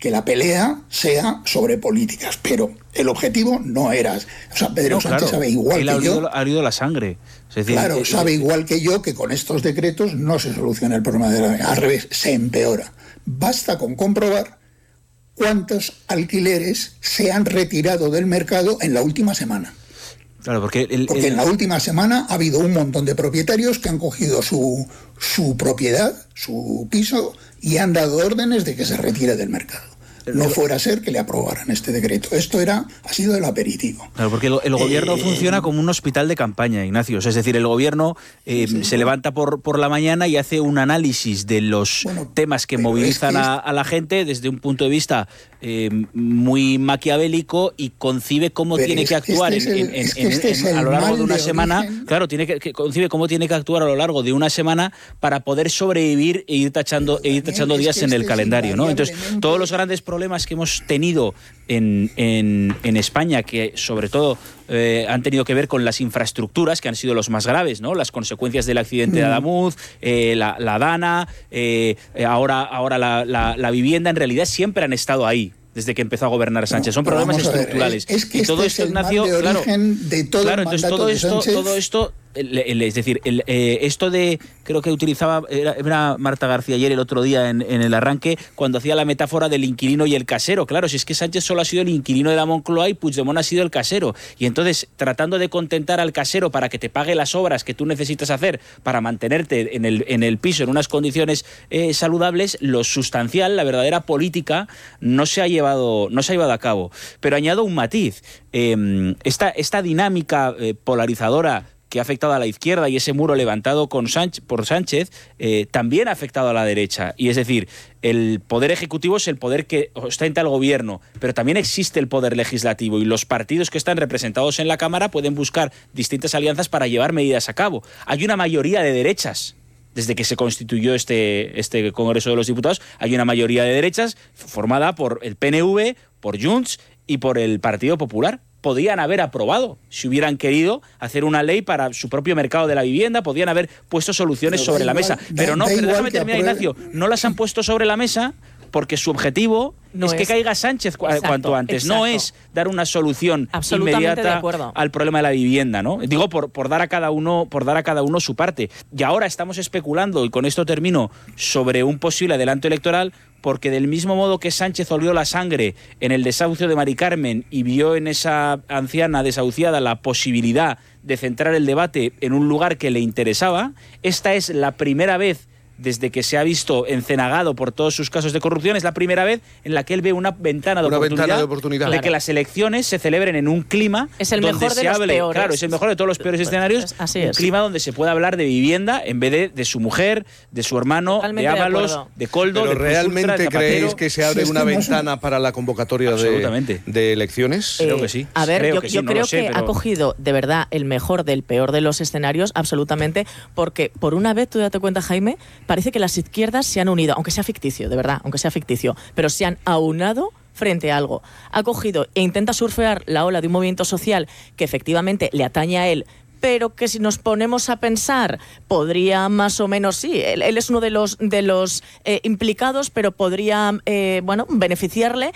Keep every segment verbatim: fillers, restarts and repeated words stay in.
que la pelea sea sobre políticas, pero el objetivo no era... O sea, Pedro no, Sánchez claro, sabe igual él que ha olido, yo... ha olido la sangre. Es decir, claro, eh, sabe eh, igual que yo que con estos decretos no se soluciona el problema de la... Al revés, se empeora. Basta con comprobar cuántos alquileres se han retirado del mercado en la última semana. Claro, porque, el, porque el... en la última semana ha habido un montón de propietarios que han cogido su, su propiedad, su piso, y han dado órdenes de que se retire del mercado. No fuera a ser que le aprobaran este decreto. Esto era ha sido el aperitivo. Claro, porque el, el gobierno eh, funciona como un hospital de campaña, Ignacio. Es decir, el gobierno eh, sí, sí, se bueno. levanta por, por la mañana y hace un análisis de los bueno, temas que movilizan es que a, a la gente desde un punto de vista eh, muy maquiavélico y concibe cómo tiene que actuar este en, en, en, este en, en, a lo largo de una de semana. Origen. Claro, tiene que, que concibe cómo tiene que actuar a lo largo de una semana para poder sobrevivir e ir tachando, e ir tachando días en el este calendario, ¿no? Entonces, todos los grandes problemas problemas que hemos tenido en, en, en España, que sobre todo eh, han tenido que ver con las infraestructuras, que han sido los más graves, ¿no? Las consecuencias del accidente de Adamuz, eh, la, la Dana, eh, ahora, ahora la, la, la vivienda, en realidad siempre han estado ahí desde que empezó a gobernar Sánchez. Son problemas estructurales. Es, es que y todo este esto, Ignacio, de claro, de todo claro, el entonces todo esto, todo esto, el, el, es decir, el, eh, esto de, creo que utilizaba, era, era Marta García ayer el otro día en, en el arranque, cuando hacía la metáfora del inquilino y el casero. Claro, si es que Sánchez solo ha sido el inquilino de la Moncloa y Puigdemont ha sido el casero. Y entonces, tratando de contentar al casero para que te pague las obras que tú necesitas hacer para mantenerte en el, en el piso en unas condiciones eh, saludables, lo sustancial, la verdadera política, no se ha llevado, no se ha llevado a cabo. Pero añado un matiz. Eh, esta, esta dinámica eh, polarizadora que ha afectado a la izquierda y ese muro levantado con Sánchez, por Sánchez, eh, también ha afectado a la derecha. Y es decir, el poder ejecutivo es el poder que ostenta el gobierno, pero también existe el poder legislativo y los partidos que están representados en la Cámara pueden buscar distintas alianzas para llevar medidas a cabo. Hay una mayoría de derechas. Desde que se constituyó este, este Congreso de los Diputados, hay una mayoría de derechas formada por el P N V, por Junts y por el Partido Popular. Podrían haber aprobado, si hubieran querido, hacer una ley para su propio mercado de la vivienda, podrían haber puesto soluciones pero sobre la igual, mesa. Pero da, no, da pero déjame terminar, Ignacio, no las han puesto sobre la mesa porque su objetivo no es, es que caiga Sánchez exacto, cuanto antes, exacto. No es dar una solución inmediata al problema de la vivienda, ¿no? Digo, por, por dar a cada uno, por dar a cada uno su parte. Y ahora estamos especulando, y con esto termino, sobre un posible adelanto electoral, porque del mismo modo que Sánchez olió la sangre en el desahucio de Mari Carmen y vio en esa anciana desahuciada la posibilidad de centrar el debate en un lugar que le interesaba, esta es la primera vez desde que se ha visto encenagado por todos sus casos de corrupción, es la primera vez en la que él ve una ventana de, una oportunidad, ventana de oportunidad de claro. que las elecciones se celebren en un clima es el donde mejor se de los hable, peores. claro, es el mejor de todos los peores escenarios, Así un es. clima donde se pueda hablar de vivienda en vez de, de su mujer, de su hermano, totalmente de Ábalos, de, de Coldo, ¿Pero de realmente Ultra, de creéis que se abre si una estamos... ventana para la convocatoria de, de elecciones? Eh, creo que sí. A ver, creo yo, que, sí, yo no creo sé, que pero... ha cogido de verdad el mejor del peor de los escenarios, absolutamente, porque por una vez, tú date cuenta, Jaime, parece que las izquierdas se han unido, aunque sea ficticio, de verdad, aunque sea ficticio, pero se han aunado frente a algo. Ha cogido e intenta surfear la ola de un movimiento social que efectivamente le atañe a él, pero que si nos ponemos a pensar, podría más o menos, sí, él, él es uno de los, de los eh, implicados, pero podría, eh, bueno, beneficiarle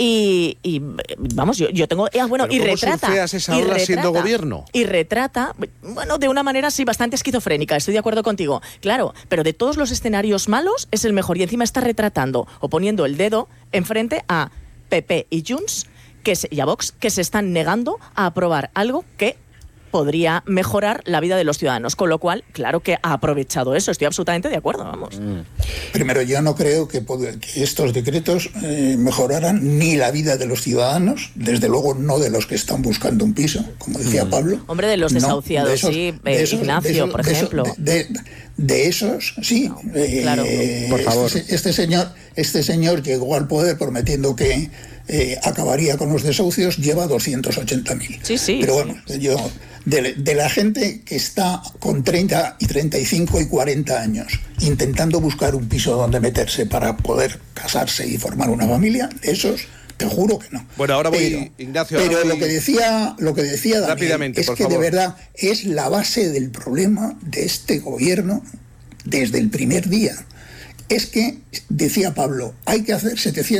y, y vamos, yo, yo tengo, ah, bueno, ¿Pero y cómo retrata. surfeas esa y ola retrata, siendo gobierno? Y retrata, bueno, de una manera sí bastante esquizofrénica, estoy de acuerdo contigo, claro, pero de todos los escenarios malos es el mejor y encima está retratando o poniendo el dedo enfrente a P P y Junts que se, y a Vox, que se están negando a aprobar algo que podría mejorar la vida de los ciudadanos, con lo cual, claro que ha aprovechado eso, estoy absolutamente de acuerdo, vamos. Primero, yo no creo que, que estos decretos eh, mejoraran ni la vida de los ciudadanos, desde luego no de los que están buscando un piso, como decía mm. Pablo. Hombre, de los desahuciados, no, de esos, sí, eh, esos, Ignacio, de esos, por ejemplo. De, de, de esos, sí. No, eh, claro, por favor. Este, este, señor, este señor llegó al poder prometiendo que eh, acabaría con los desahucios, lleva doscientos ochenta mil. Sí, sí. Pero bueno, sí. yo... De, de la gente que está con treinta y treinta y cinco y cuarenta años intentando buscar un piso donde meterse para poder casarse y formar una familia, esos te juro que no. Bueno, ahora voy, pero, Ignacio. Pero ahora voy... lo que decía, lo que decía Daniel, rápidamente, es por que favor. de verdad es la base del problema de este gobierno desde el primer día. Es que, decía Pablo, hay que hacer setecientos